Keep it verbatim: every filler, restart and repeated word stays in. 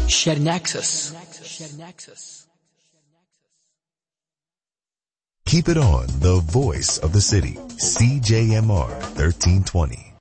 Shared Nexus. Keep it on, the voice of the city. C J M R thirteen twenty.